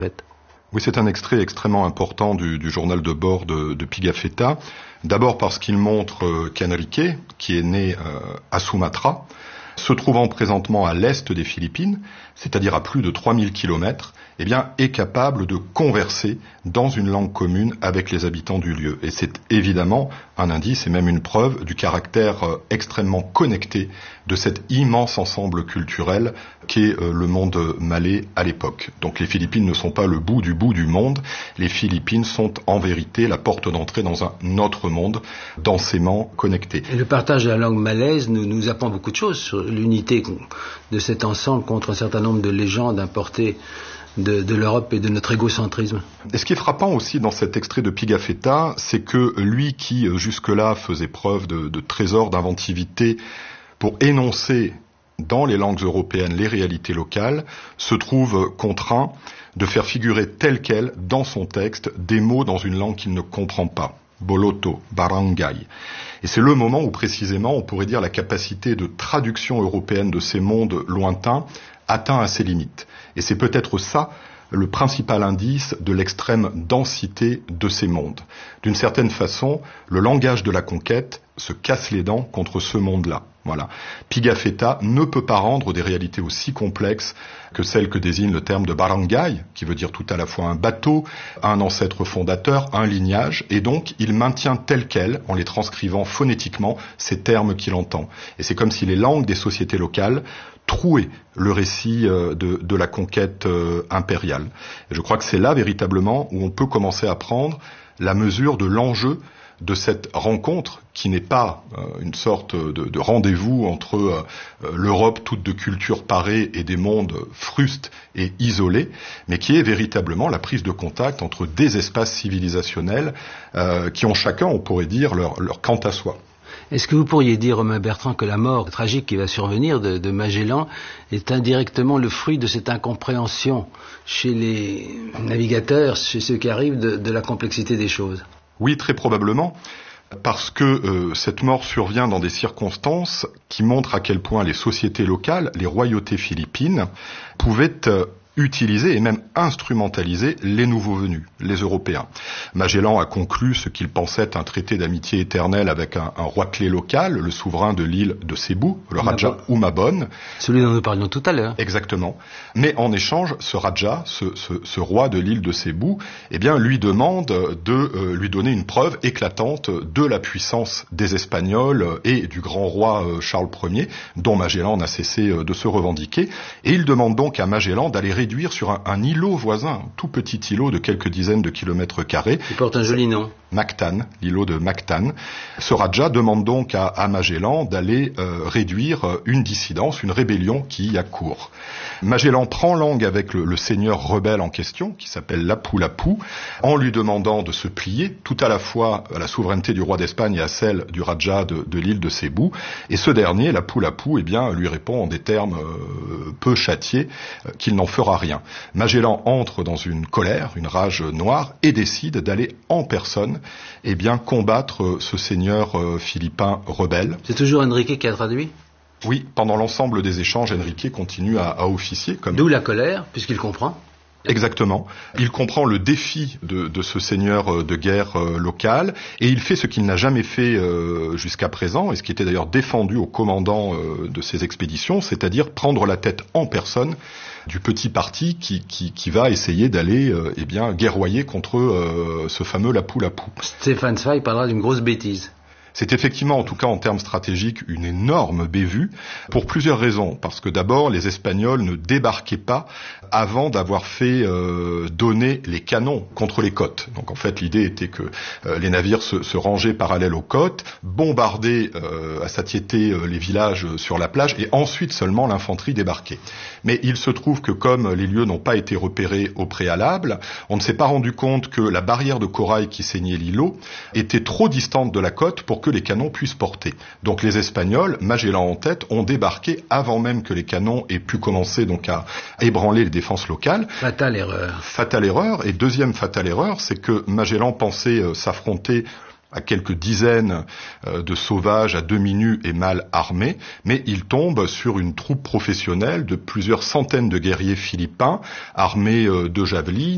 Oui, c'est un extrait extrêmement important du journal de bord de Pigafetta. D'abord parce qu'il montre qu'Enrique, qui est né à Sumatra, se trouvant présentement à l'est des Philippines, c'est-à-dire à plus de 3000 kilomètres, eh bien, est capable de converser dans une langue commune avec les habitants du lieu. Et c'est évidemment un indice et même une preuve du caractère extrêmement connecté de cet immense ensemble culturel qu'est le monde malais à l'époque. Donc les Philippines ne sont pas le bout du monde, les Philippines sont en vérité la porte d'entrée dans un autre monde densément connecté. Et le partage de la langue malaise nous apprend beaucoup de choses sur l'unité de cet ensemble contre un certain nombre de légendes importées de l'Europe et de notre égocentrisme. Et ce qui est frappant aussi dans cet extrait de Pigafetta, c'est que lui qui jusque-là faisait preuve de trésor d'inventivité pour énoncer dans les langues européennes les réalités locales, se trouve contraint de faire figurer tel quel dans son texte des mots dans une langue qu'il ne comprend pas. Boloto, barangay. Et c'est le moment où précisément on pourrait dire la capacité de traduction européenne de ces mondes lointains atteint à ses limites. Et c'est peut-être ça le principal indice de l'extrême densité de ces mondes. D'une certaine façon, le langage de la conquête se casse les dents contre ce monde-là. Voilà. Pigafetta ne peut pas rendre des réalités aussi complexes que celles que désigne le terme de barangay, qui veut dire tout à la fois un bateau, un ancêtre fondateur, un lignage, et donc il maintient tel quel, en les transcrivant phonétiquement, ces termes qu'il entend. Et c'est comme si les langues des sociétés locales trouaient le récit de la conquête impériale. Et je crois que c'est là véritablement où on peut commencer à prendre la mesure de l'enjeu de cette rencontre qui n'est pas une sorte de rendez-vous entre l'Europe toute de cultures parées et des mondes frustes et isolés, mais qui est véritablement la prise de contact entre des espaces civilisationnels qui ont chacun, on pourrait dire, leur quant à soi. Est-ce que vous pourriez dire, Romain Bertrand, que la mort tragique qui va survenir de Magellan est indirectement le fruit de cette incompréhension chez les navigateurs, chez ceux qui arrivent, de la complexité des choses ? Oui, très probablement, parce que cette mort survient dans des circonstances qui montrent à quel point les sociétés locales, les royautés philippines, pouvaient utiliser et même instrumentaliser les nouveaux venus, les Européens. Magellan a conclu ce qu'il pensait un traité d'amitié éternelle avec un roi clé local, le souverain de l'île de Cebu, le Raja Humabon. Celui dont nous parlions tout à l'heure. Exactement. Mais en échange, ce Raja, ce roi de l'île de Cebu, eh bien, lui demande de lui donner une preuve éclatante de la puissance des Espagnols et du grand roi Charles Ier, dont Magellan n'a cessé de se revendiquer. Et il demande donc à Magellan d'aller réduire sur un îlot voisin, un tout petit îlot de quelques dizaines de kilomètres carrés. Il porte un joli nom. Mactan, l'îlot de Mactan. Ce Raja demande donc à Magellan d'aller réduire une dissidence, une rébellion qui y a cours. Magellan prend langue avec le seigneur rebelle en question, qui s'appelle Lapu-Lapu, en lui demandant de se plier tout à la fois à la souveraineté du roi d'Espagne et à celle du Raja de l'île de Cebu. Et ce dernier, Lapu-Lapu, eh bien, lui répond en des termes peu châtiés qu'il n'en fera rien. Magellan entre dans une colère, une rage noire, et décide d'aller en personne combattre ce seigneur philippin rebelle. C'est toujours Enrique qui a traduit ? Oui, pendant l'ensemble des échanges, Enrique continue à officier. D'où la colère, puisqu'il comprend. Exactement. Il comprend le défi de ce seigneur de guerre local et il fait ce qu'il n'a jamais fait jusqu'à présent et ce qui était d'ailleurs défendu au commandant de ces expéditions, c'est-à-dire prendre la tête en personne du petit parti qui va essayer d'aller guerroyer contre ce fameux Lapu-Lapu. Stéphane Zweig parlera d'une grosse bêtise. C'est effectivement, en tout cas en termes stratégiques, une énorme bévue, pour plusieurs raisons. Parce que d'abord, les Espagnols ne débarquaient pas avant d'avoir fait donner les canons contre les côtes. Donc en fait, l'idée était que les navires se rangeaient parallèles aux côtes, bombardaient à satiété les villages sur la plage, et ensuite seulement l'infanterie débarquait. Mais il se trouve que comme les lieux n'ont pas été repérés au préalable, on ne s'est pas rendu compte que la barrière de corail qui ceignait l'îlot était trop distante de la côte pour que les canons puissent porter. Donc les Espagnols, Magellan en tête, ont débarqué avant même que les canons aient pu commencer donc à ébranler les défenses locales. Fatale erreur. Fatale erreur. Et deuxième fatale erreur, c'est que Magellan pensait s'affronter à quelques dizaines de sauvages à demi nus et mal armés, mais il tombe sur une troupe professionnelle de plusieurs centaines de guerriers philippins armés de javelines,